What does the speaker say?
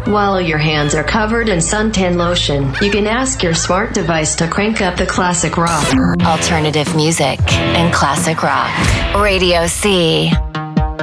While your hands are covered in suntan lotion, you can ask your smart device to crank up the classic rock. Alternative music and classic rock. Radio C.